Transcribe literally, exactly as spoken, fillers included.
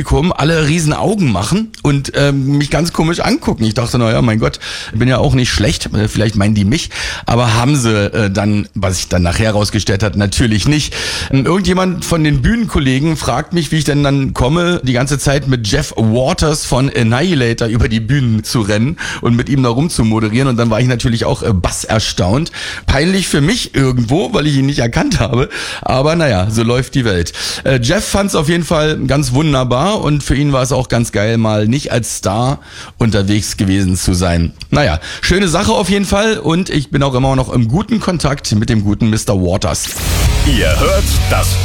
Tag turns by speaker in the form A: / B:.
A: Publikum alle riesen Augen machen und ähm, mich ganz komisch angucken. Ich dachte, naja, mein Gott, ich bin ja auch nicht schlecht, vielleicht meinen die mich, aber haben sie äh, dann, was sich dann nachher herausgestellt hat, natürlich nicht. Ähm, irgendjemand von den Bühnenkollegen fragt mich, wie ich denn dann komme, die ganze Zeit mit Jeff Waters von Annihilator über die Bühnen zu rennen und mit ihm da rum zu moderieren, und dann war ich natürlich auch äh, bass erstaunt. Peinlich für mich irgendwo, weil ich ihn nicht erkannt habe, aber naja, so läuft die Welt. Äh, Jeff fand es auf jeden Fall ganz wunderbar und für ihn war es auch ganz geil, mal nicht als Star unterwegs gewesen zu sein. Naja, schöne Sache auf jeden Fall, und ich bin auch immer noch im guten Kontakt mit dem guten Mister Waters.
B: Ihr hört das